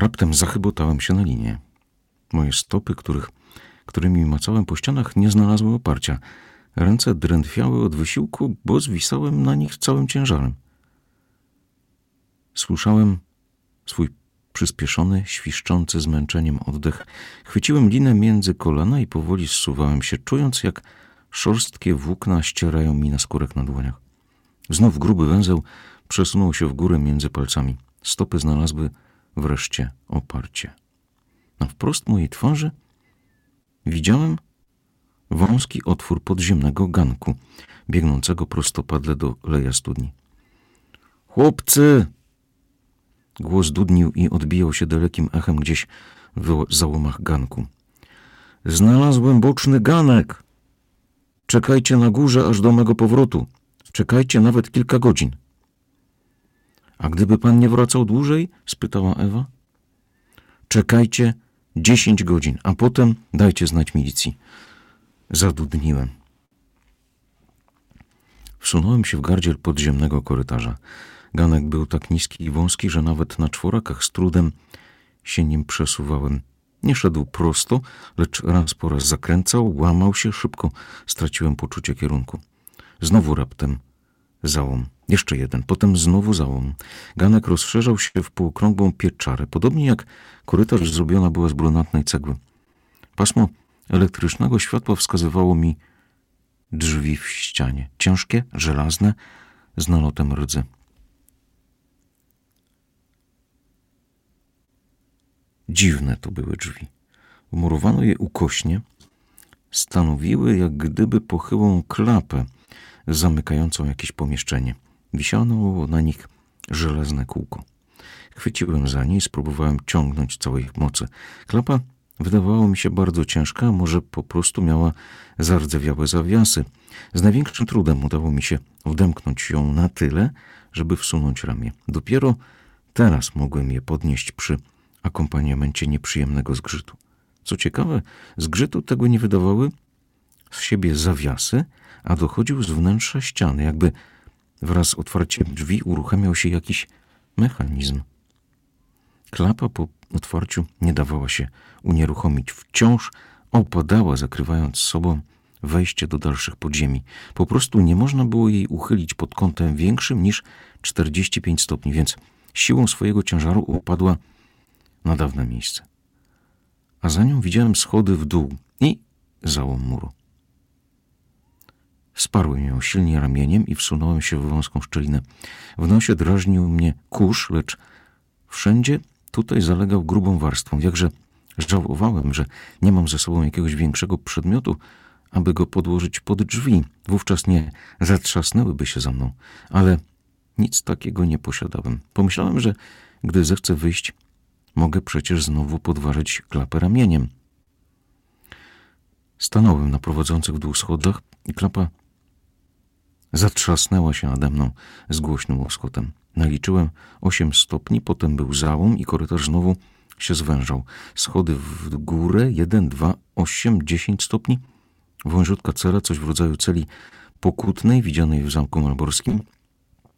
Raptem zachybotałem się na linię. Moje stopy, którymi macałem po ścianach, nie znalazły oparcia. Ręce drętwiały od wysiłku, bo zwisałem na nich całym ciężarem. Słyszałem swój przyspieszony, świszczący zmęczeniem oddech. Chwyciłem linę między kolana i powoli zsuwałem się, czując, jak szorstkie włókna ścierają mi na skórek na dłoniach. Znów gruby węzeł przesunął się w górę między palcami. Stopy znalazły wreszcie oparcie. Na wprost mojej twarzy widziałem wąski otwór podziemnego ganku, biegnącego prostopadle do leja studni. Chłopcy! Głos dudnił i odbijał się dalekim echem gdzieś w załomach ganku. Znalazłem boczny ganek! Czekajcie na górze aż do mego powrotu. Czekajcie nawet kilka godzin. A gdyby pan nie wracał dłużej? Spytała Ewa. Czekajcie 10 godzin, a potem dajcie znać milicji. Zadudniłem. Wsunąłem się w gardziel podziemnego korytarza. Ganek był tak niski i wąski, że nawet na czworakach z trudem się nim przesuwałem. Nie szedł prosto, lecz raz po raz zakręcał, łamał się, szybko straciłem poczucie kierunku. Znowu raptem załom. Jeszcze jeden, potem znowu załom. Ganek rozszerzał się w półokrągłą pieczarę, podobnie jak korytarz zrobiona była z brunatnej cegły. Pasmo elektrycznego światła wskazywało mi drzwi w ścianie. Ciężkie, żelazne, z nalotem rdzy. Dziwne to były drzwi. Umurowano je ukośnie. Stanowiły jak gdyby pochyłą klapę zamykającą jakieś pomieszczenie. Wisiano na nich żelazne kółko. Chwyciłem za nie i spróbowałem ciągnąć całej mocy. Klapa wydawała mi się bardzo ciężka, a może po prostu miała zardzewiałe zawiasy. Z największym trudem udało mi się odemknąć ją na tyle, żeby wsunąć ramię. Dopiero teraz mogłem je podnieść przy akompaniamencie nieprzyjemnego zgrzytu. Co ciekawe, zgrzytu tego nie wydawały z siebie zawiasy, a dochodził z wnętrza ściany, jakby wraz z otwarciem drzwi uruchamiał się jakiś mechanizm. Klapa po otwarciu nie dawała się unieruchomić. Wciąż opadała, zakrywając sobą wejście do dalszych podziemi. Po prostu nie można było jej uchylić pod kątem większym niż 45 stopni, więc siłą swojego ciężaru upadła na dawne miejsce. A za nią widziałem schody w dół i załom muru. Wsparłem ją silnie ramieniem i wsunąłem się w wąską szczelinę. W nosie drażnił mnie kurz, lecz wszędzie tutaj zalegał grubą warstwą. Jakże żałowałem, że nie mam ze sobą jakiegoś większego przedmiotu, aby go podłożyć pod drzwi. Wówczas nie zatrzasnęłyby się za mną, ale nic takiego nie posiadałem. Pomyślałem, że gdy zechcę wyjść, mogę przecież znowu podważyć klapę ramieniem. Stanąłem na prowadzących w dół schodach i klapa zatrzasnęła się nade mną z głośnym łoskotem. Naliczyłem 8 stopni, potem był załom i korytarz znowu się zwężał. Schody w górę, 1, 2, 8, 10 stopni. Wąziutka cela, coś w rodzaju celi pokutnej, widzianej w Zamku Malborskim.